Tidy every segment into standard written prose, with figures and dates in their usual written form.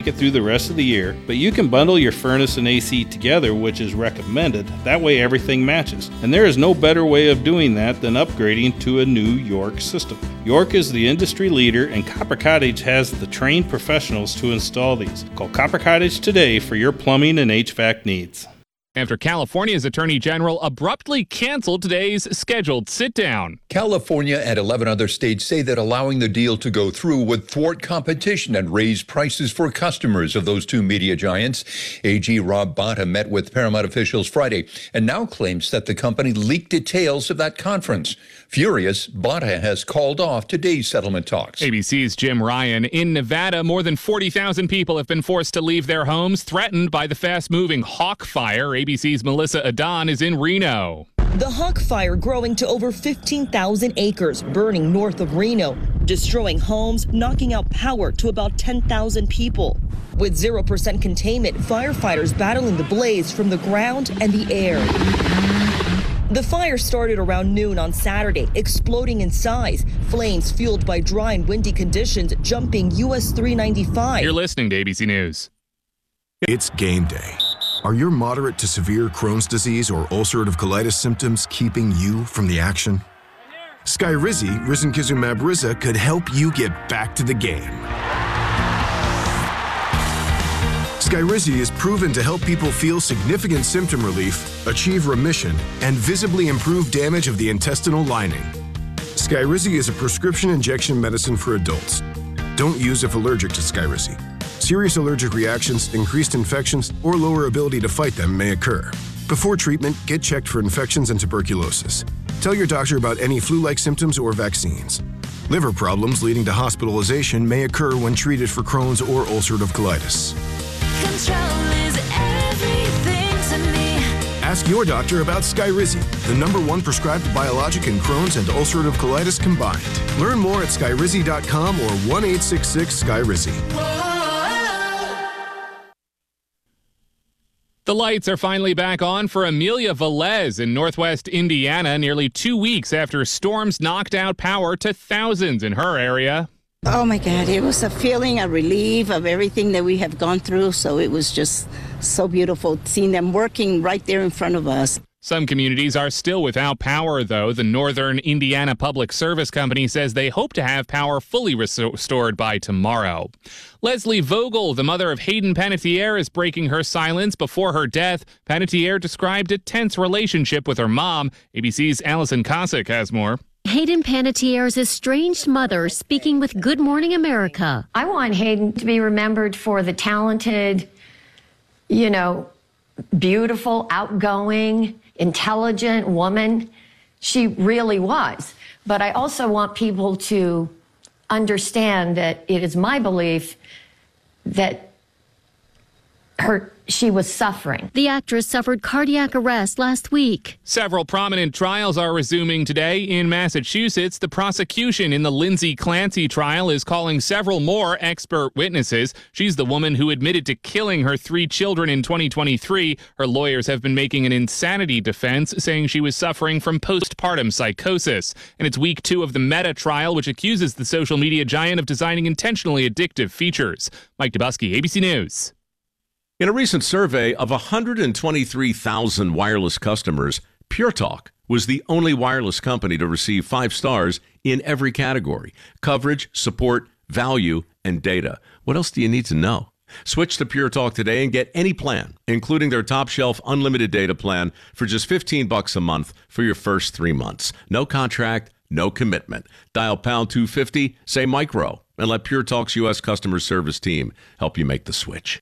it through the rest of the year, but you can bundle your furnace and AC together, which is recommended. That way everything matches. And there is no better way of doing that than upgrading to a new York system. York is the industry leader, and Copper Cottage has the trained professionals to install these. Call Copper Cottage today for your plumbing and HVAC needs. After California's Attorney General abruptly canceled today's scheduled sit-down. California and 11 other states say that allowing the deal to go through would thwart competition and raise prices for customers of those two media giants. AG Rob Bonta met with Paramount officials Friday and now claims that the company leaked details of that conference. Furious, Bonta has called off today's settlement talks. ABC's Jim Ryan. In Nevada, more than 40,000 people have been forced to leave their homes, threatened by the fast-moving Hawk Fire. ABC's Melissa Adon is in Reno. The Hawk Fire growing to over 15,000 acres, burning north of Reno, destroying homes, knocking out power to about 10,000 people. With 0% containment, firefighters battling the blaze from the ground and the air. The fire started around noon on Saturday, exploding in size. Flames fueled by dry and windy conditions jumping US 395. You're listening to ABC News. It's game day. Are your moderate to severe Crohn's disease or ulcerative colitis symptoms keeping you from the action? Skyrizi, risankizumab Riza, could help you get back to the game. Skyrizi is proven to help people feel significant symptom relief, achieve remission, and visibly improve damage of the intestinal lining. Skyrizi is a prescription injection medicine for adults. Don't use if allergic to Skyrizi. Serious allergic reactions, increased infections, or lower ability to fight them may occur. Before treatment, get checked for infections and tuberculosis. Tell your doctor about any flu-like symptoms or vaccines. Liver problems leading to hospitalization may occur when treated for Crohn's or ulcerative colitis. Control is everything to me. Ask your doctor about Skyrizi, the #1 prescribed biologic in Crohn's and ulcerative colitis combined. Learn more at skyrizi.com or 1-866-SKYRIZI. The lights are finally back on for Amelia Velez in northwest Indiana, nearly 2 weeks after storms knocked out power to thousands in her area. Oh my God, it was a feeling, a relief of everything that we have gone through. So it was just so beautiful seeing them working right there in front of us. Some communities are still without power, though. The Northern Indiana Public Service Company says they hope to have power fully restored by tomorrow. Leslie Vogel, the mother of Hayden Panettiere, is breaking her silence before her death. Panettiere described a tense relationship with her mom. ABC's Allison Cossack has more. Hayden Panettiere's estranged mother speaking with Good Morning America. I want Hayden to be remembered for the talented, beautiful, outgoing, intelligent woman she really was. But I also want people to understand that it is my belief that she was suffering. The actress suffered cardiac arrest last week. Several prominent trials are resuming today in Massachusetts. The prosecution in the Lindsay Clancy trial is calling several more expert witnesses. She's the woman who admitted to killing her 3 children in 2023. Her lawyers have been making an insanity defense, saying she was suffering from postpartum psychosis. And it's week 2 of the Meta trial, which accuses the social media giant of designing intentionally addictive features. Mike Dubusky, ABC News. In a recent survey of 123,000 wireless customers, Pure Talk was the only wireless company to receive 5 stars in every category: coverage, support, value, and data. What else do you need to know? Switch to Pure Talk today and get any plan, including their top shelf unlimited data plan, for just $15 a month for your first 3 months. No contract, no commitment. Dial pound 250, say micro, and let Pure Talk's U.S. customer service team help you make the switch.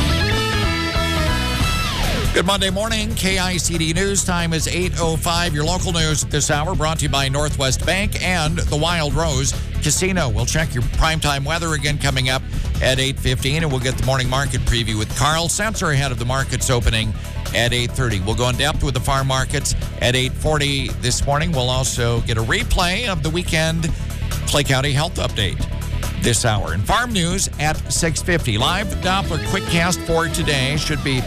Good Monday morning. KICD News time is 8:05. Your local news this hour brought to you by Northwest Bank and the Wild Rose Casino. We'll check your primetime weather again coming up at 8:15, and we'll get the morning market preview with Carl Sensor ahead of the markets opening at 8:30. We'll go in depth with the farm markets at 8:40 this morning. We'll also get a replay of the weekend Clay County Health Update this hour. And farm news at 6:50. Live Doppler Quickcast for today should be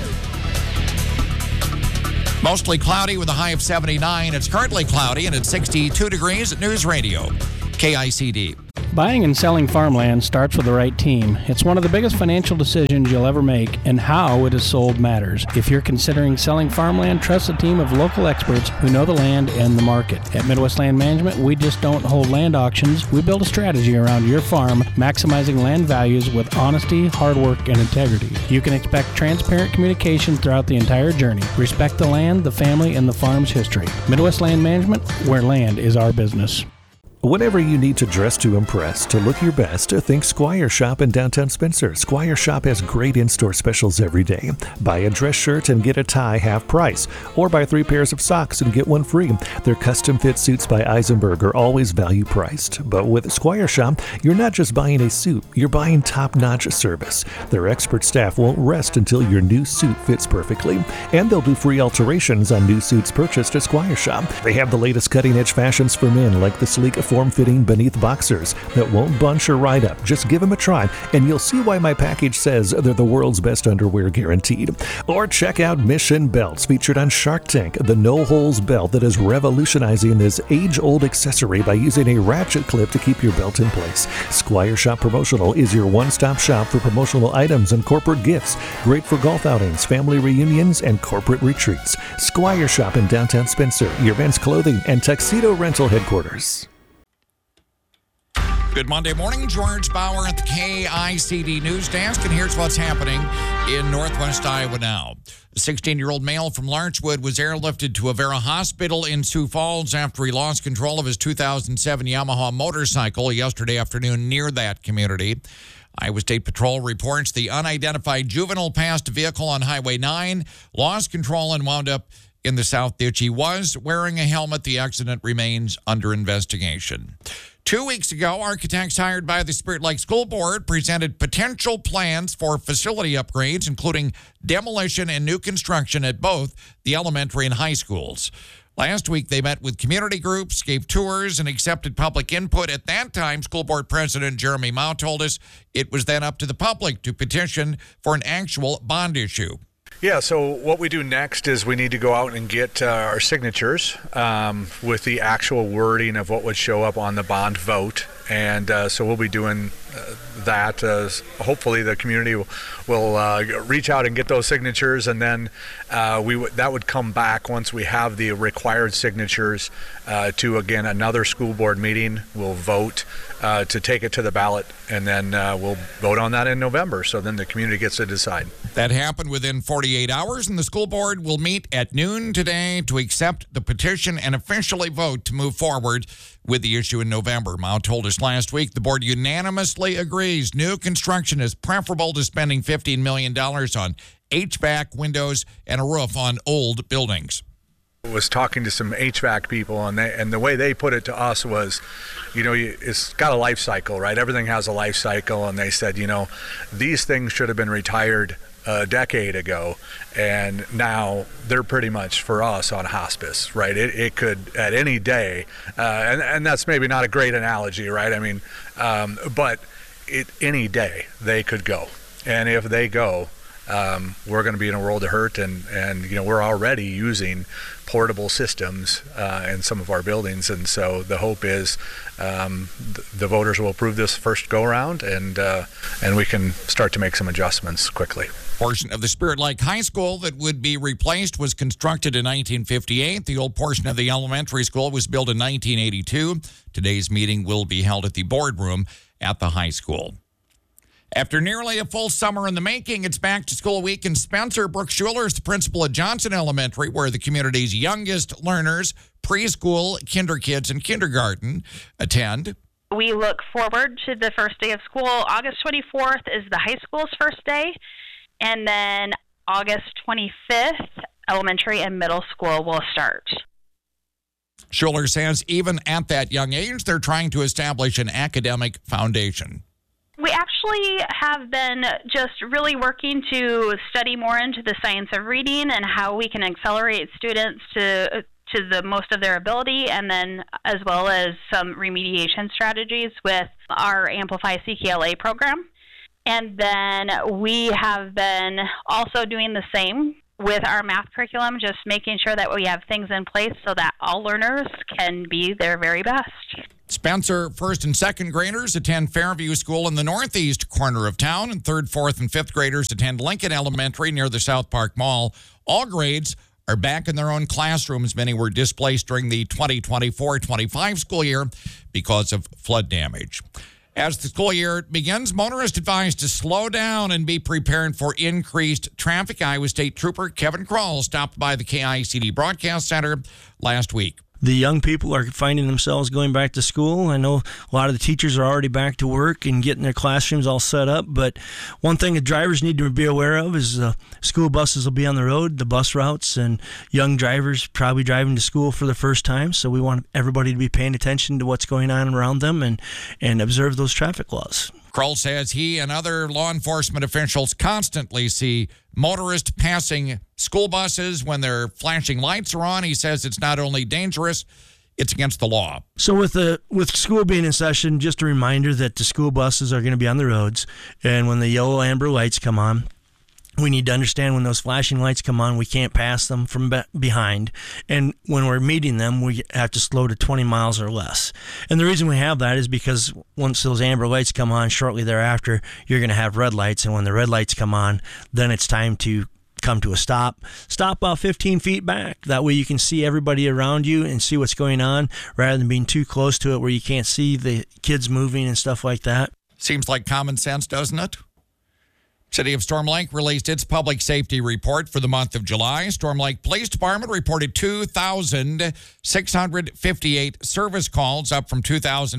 mostly cloudy with a high of 79. It's currently cloudy and it's 62 degrees at News Radio, KICD. Buying and selling farmland starts with the right team. It's one of the biggest financial decisions you'll ever make, and how it is sold matters. If you're considering selling farmland, trust a team of local experts who know the land and the market. At Midwest Land Management, we just don't hold land auctions. We build a strategy around your farm, maximizing land values with honesty, hard work, and integrity. You can expect transparent communication throughout the entire journey. Respect the land, the family, and the farm's history. Midwest Land Management, where land is our business. Whenever you need to dress to impress, to look your best, think Squire Shop in downtown Spencer. Squire Shop has great in-store specials every day. Buy a dress shirt and get a tie half price, or buy 3 pairs of socks and get 1 free. Their custom-fit suits by Eisenberg are always value-priced. But with Squire Shop, you're not just buying a suit, you're buying top-notch service. Their expert staff won't rest until your new suit fits perfectly, and they'll do free alterations on new suits purchased at Squire Shop. They have the latest cutting-edge fashions for men, like the sleek form-fitting beneath boxers that won't bunch or ride up. Just give them a try, and you'll see why my package says they're the world's best underwear guaranteed. Or check out Mission Belts, featured on Shark Tank, the no-holes belt that is revolutionizing this age-old accessory by using a ratchet clip to keep your belt in place. Squire Shop Promotional is your one-stop shop for promotional items and corporate gifts. Great for golf outings, family reunions, and corporate retreats. Squire Shop in downtown Spencer, your men's clothing and tuxedo rental headquarters. Good Monday morning. George Bauer at the KICD News Desk, and here's what's happening in Northwest Iowa now. A 16-year-old male from Larchwood was airlifted to Avera Hospital in Sioux Falls after he lost control of his 2007 Yamaha motorcycle yesterday afternoon near that community. Iowa State Patrol reports the unidentified juvenile passed a vehicle on Highway 9, lost control, and wound up in the south ditch. He was wearing a helmet. The accident remains under investigation. 2 weeks ago, architects hired by the Spirit Lake School Board presented potential plans for facility upgrades, including demolition and new construction at both the elementary and high schools. Last week, they met with community groups, gave tours, and accepted public input. At that time, School Board President Jeremy Mao told us it was then up to the public to petition for an actual bond issue. Yeah, so what we do next is we need to go out and get our signatures with the actual wording of what would show up on the bond vote. And so we'll be doing that. Hopefully the community will reach out and get those signatures, and then that would come back once we have the required signatures to, again, another school board meeting. We'll vote to take it to the ballot, and then we'll vote on that in November. So then the community gets to decide. That happened within 48 hours, and the school board will meet at noon today to accept the petition and officially vote to move forward with the issue in November. Mao told us last week the board unanimously agrees new construction is preferable to spending $15 million on HVAC, windows, and a roof on old buildings. I was talking to some HVAC people, and the way they put it to us was, it's got a life cycle, right? Everything has a life cycle, and they said, these things should have been retired a decade ago, and now they're pretty much for us on hospice, right? It could at any day, and that's maybe not a great analogy, right? I mean, but any day they could go, and if they go, we're going to be in a world of hurt, and we're already using portable systems in some of our buildings, and so the hope is the voters will approve this first go around, and we can start to make some adjustments quickly. Portion of the Spirit Lake High School that would be replaced was constructed in 1958. The old portion of the elementary school was built in 1982. Today's meeting will be held at the boardroom at the high school. After nearly a full summer in the making, it's back to school week in Spencer. Brooke Schuler is the principal at Johnson Elementary, where the community's youngest learners, preschool, kinder kids, and kindergarten, attend. We look forward to the first day of school. August 24th is the high school's first day, and then August 25th, elementary and middle school will start. Schuler says even at that young age, they're trying to establish an academic foundation. We actually have been just really working to study more into the science of reading and how we can accelerate students to the most of their ability, and then as well as some remediation strategies with our Amplify CKLA program. And then we have been also doing the same with our math curriculum, just making sure that we have things in place so that all learners can be their very best. Spencer first and second graders attend Fairview School in the northeast corner of town, and third, fourth, and fifth graders attend Lincoln Elementary near the South Park Mall. All grades are back in their own classrooms. Many were displaced during the 2024-25 school year because of flood damage. As the school year begins, motorists advised to slow down and be prepared for increased traffic. Iowa State Trooper Kevin Kroll stopped by the KICD Broadcast Center last week. The young people are finding themselves going back to school. I know a lot of the teachers are already back to work and getting their classrooms all set up. But one thing that drivers need to be aware of is school buses will be on the road, the bus routes, and young drivers probably driving to school for the first time. So we want everybody to be paying attention to what's going on around them and observe those traffic laws. Kroll says he and other law enforcement officials constantly see motorists passing school buses when their flashing lights are on. He says it's not only dangerous, it's against the law. So with school being in session, just a reminder that the school buses are going to be on the roads, and when the yellow amber lights come on, we need to understand when those flashing lights come on, we can't pass them from behind. And when we're meeting them, we have to slow to 20 miles or less. And the reason we have that is because once those amber lights come on, shortly thereafter, you're going to have red lights. And when the red lights come on, then it's time to come to a stop. Stop about 15 feet back. That way you can see everybody around you and see what's going on rather than being too close to it where you can't see the kids moving and stuff like that. Seems like common sense, doesn't it? City of Storm Lake released its public safety report for the month of July. Storm Lake Police Department reported 2,658 service calls, up from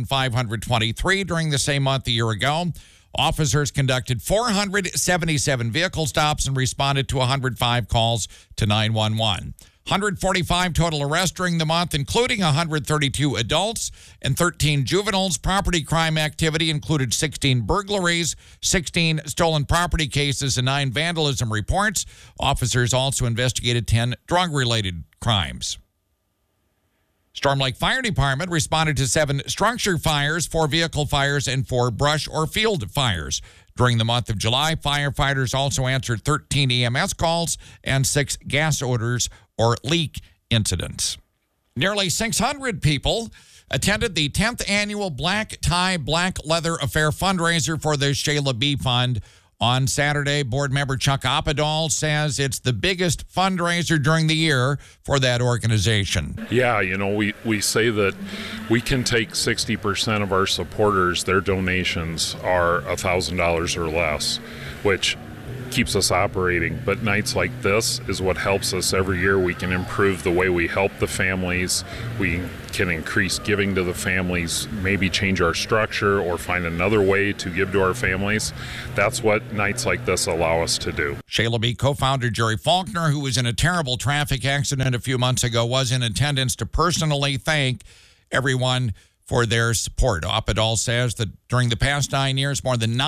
2,523 during the same month a year ago. Officers conducted 477 vehicle stops and responded to 105 calls to 911. 145 total arrests during the month, including 132 adults and 13 juveniles. Property crime activity included 16 burglaries, 16 stolen property cases, and 9 vandalism reports. Officers also investigated 10 drug-related crimes. Storm Lake Fire Department responded to 7 structure fires, 4 vehicle fires, and 4 brush or field fires. During the month of July, firefighters also answered 13 EMS calls and 6 gas odors or leak incidents. Nearly 600 people attended the 10th annual Black Tie, Black Leather Affair fundraiser for the Shayla B. Fund on Saturday. Board member Chuck Oppedahl says it's the biggest fundraiser during the year for that organization. Yeah, you know, we say that we can take 60% of our supporters, their donations are $1,000 or less, which keeps us operating. But nights like this is what helps us every year. We can improve the way we help the families. We can increase giving to the families, maybe change our structure or find another way to give to our families. That's what nights like this allow us to do. Shayla B. co-founder Jerry Faulkner, who was in a terrible traffic accident a few months ago, was in attendance to personally thank everyone for their support. Oppedahl says that during the past 9 years, more than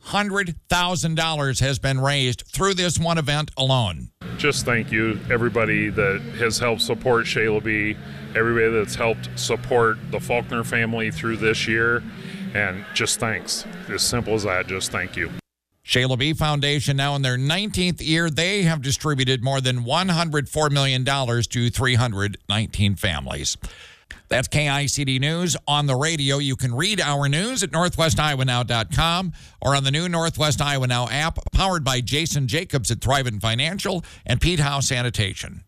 $900,000 has been raised through this one event alone. Just thank you, everybody that has helped support Shayla B., everybody that's helped support the Faulkner family through this year, and just thanks. As simple as that, just thank you. Shayla B. Foundation, now in their 19th year, they have distributed more than $104 million to 319 families. That's KICD News on the radio. You can read our news at NorthwestIowaNow.com or on the new Northwest Iowa Now app, powered by Jason Jacobs at Thrivent Financial and Pete Howe Sanitation.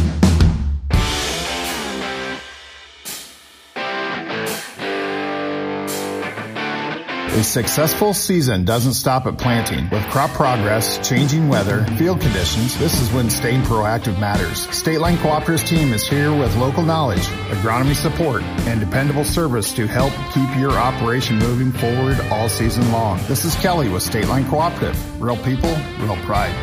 A successful season doesn't stop at planting. With crop progress, changing weather, field conditions, this is when staying proactive matters. State Line Cooperatives team is here with local knowledge, agronomy support, and dependable service to help keep your operation moving forward all season long. This is Kelly with State Line Cooperative. Real people, real pride.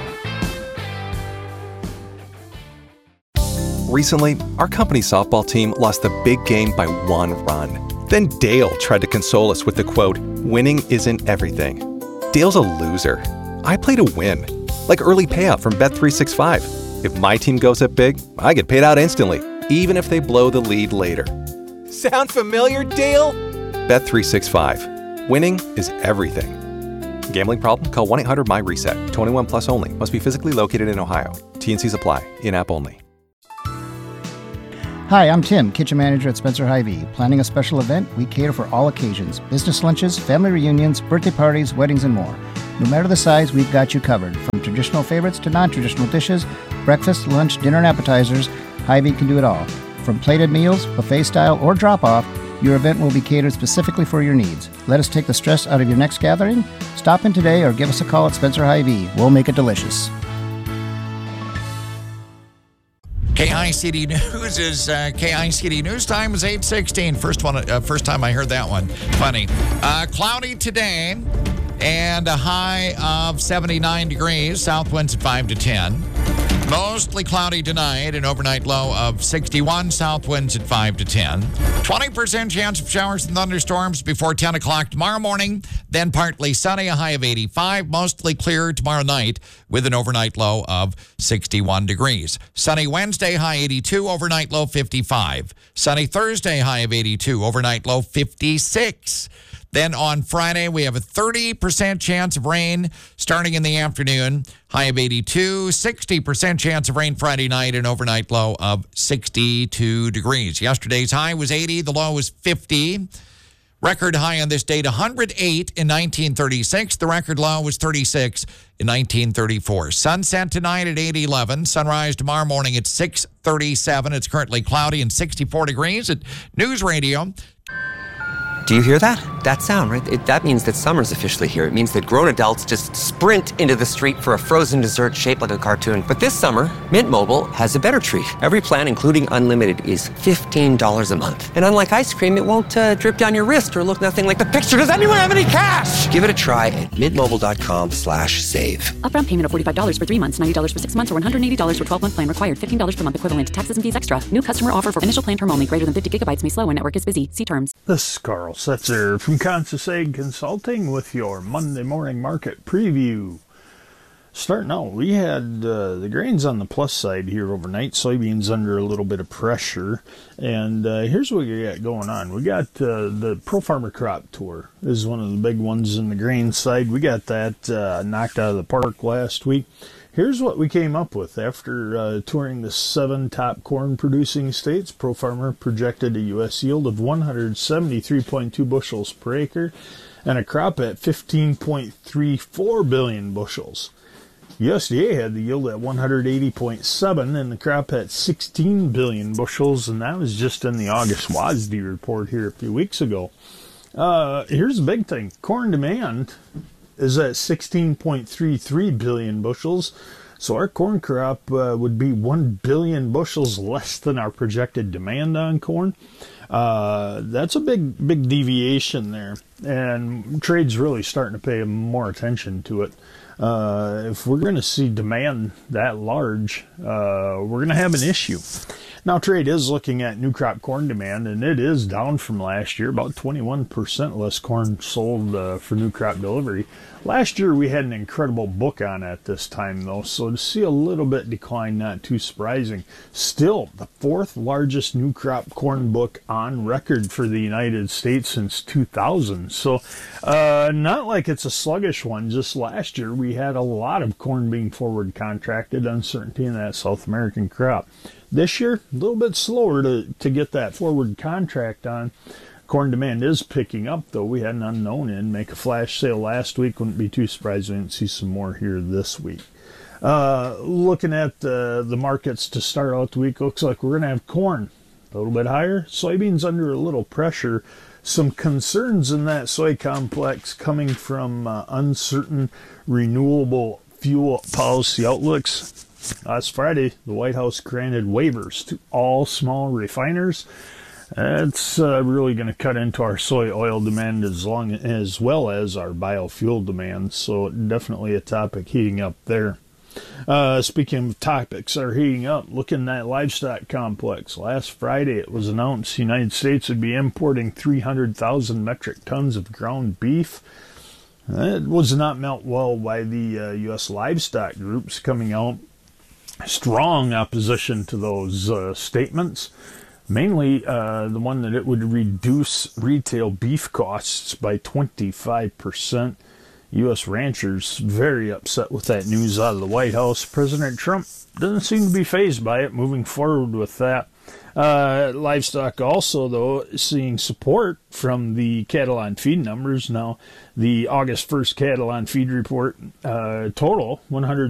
Recently, our company softball team lost the big game by 1 run. Then Dale tried to console us with the quote, "Winning isn't everything." Dale's a loser. I play to win, like early payout from Bet365. If my team goes up big, I get paid out instantly, even if they blow the lead later. Sound familiar, Dale? Bet365. Winning is everything. Gambling problem? Call 1-800-MY-RESET. 21 plus only. Must be physically located in Ohio. T&Cs apply. In-app only. Hi, I'm Tim, kitchen manager at Spencer Hy-Vee. Planning a special event? We cater for all occasions. Business lunches, family reunions, birthday parties, weddings, and more. No matter the size, we've got you covered. From traditional favorites to non-traditional dishes, breakfast, lunch, dinner, and appetizers, Hy-Vee can do it all. From plated meals, buffet style, or drop-off, your event will be catered specifically for your needs. Let us take the stress out of your next gathering. Stop in today or give us a call at Spencer Hy-Vee. We'll make it delicious. KICD News is KICD News Time is 8:16. First time I heard that one. Funny. Cloudy today and a high of 79 degrees. South winds at 5 to 10. Mostly cloudy tonight, an overnight low of 61. South winds at 5 to 10. 20% chance of showers and thunderstorms before 10 o'clock tomorrow morning. Then partly sunny, a high of 85. Mostly clear tomorrow night with an overnight low of 61 degrees. Sunny Wednesday, high 82. Overnight low 55. Sunny Thursday, high of 82. Overnight low 56. Then on Friday, we have a 30% chance of rain starting in the afternoon, high of 82, 60% chance of rain Friday night, and overnight low of 62 degrees. Yesterday's high was 80, the low was 50. Record high on this date, 108 in 1936. The record low was 36 in 1934. Sunset tonight at 8:11. Sunrise tomorrow morning at 6:37. It's currently cloudy and 64 degrees at News Radio. Do you hear that? That sound, right? That means that summer's officially here. It means that grown adults just sprint into the street for a frozen dessert shaped like a cartoon. But this summer, Mint Mobile has a better treat. Every plan, including unlimited, is $15 a month. And unlike ice cream, it won't drip down your wrist or look nothing like the picture. Does anyone have any cash? Give it a try at mintmobile.com/save. Upfront payment of $45 for 3 months, $90 for 6 months, or $180 for 12-month plan required. $15 per month equivalent. Taxes and fees extra. New customer offer for initial plan term only. Greater than 50 gigabytes may slow when network is busy. See terms. This is Carl Setzer from Kansas Ag Consulting with your Monday morning market preview. Starting out, we had the grains on the plus side here overnight. Soybeans under a little bit of pressure. And here's what we got going on. We got the Pro Farmer Crop Tour is one of the big ones in the grain side. We got that knocked out of the park last week. Here's what we came up with after touring the 7 top corn-producing states. Pro Farmer projected a U.S. yield of 173.2 bushels per acre and a crop at 15.34 billion bushels. USDA had the yield at 180.7 and the crop at 16 billion bushels, and that was just in the August WASDE report here a few weeks ago. Here's the big thing. Corn demand is at 16.33 billion bushels. So our corn crop would be 1 billion bushels less than our projected demand on corn. That's a big deviation there. And trade's really starting to pay more attention to it. If we're going to see demand that large, we're going to have an issue. Now, trade is looking at new crop corn demand, and it is down from last year, about 21% less corn sold for new crop delivery. Last year, we had an incredible book on at this time, though, so to see a little bit decline, not too surprising. Still, the 4th largest new crop corn book on record for the United States since 2000. So, not like it's a sluggish one. Just last year, we had a lot of corn being forward contracted, uncertainty in that South American crop. This year, a little bit slower to get that forward contract on. Corn demand is picking up, though. We had an unknown in make a flash sale last week. Wouldn't be too surprised we didn't see some more here this week. Looking at the markets to start out the week, looks like we're going to have corn a little bit higher. Soybeans under a little pressure. Some concerns in that soy complex coming from uncertain renewable fuel policy outlooks. Last Friday, the White House granted waivers to all small refiners. That's really going to cut into our soy oil demand as well as our biofuel demand. So definitely a topic heating up there. Speaking of topics that are heating up, looking at that livestock complex. Last Friday, it was announced the United States would be importing 300,000 metric tons of ground beef. It was not met well by the U.S. livestock groups, coming out strong opposition to those statements. Mainly the one that it would reduce retail beef costs by 25%. U.S. ranchers very upset with that news out of the White House. President Trump doesn't seem to be fazed by it, moving forward with that. Livestock also, though, seeing support from the cattle on feed numbers. Now, the August 1st cattle on feed report total